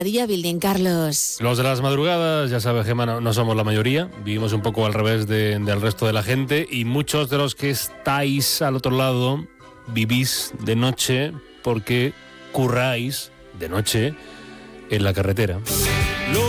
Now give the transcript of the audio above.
Building, Carlos. Los de las madrugadas, ya sabes, Gemma, no somos la mayoría, vivimos un poco al revés del resto de la gente, y muchos de los que estáis al otro lado vivís de noche porque curráis de noche en la carretera.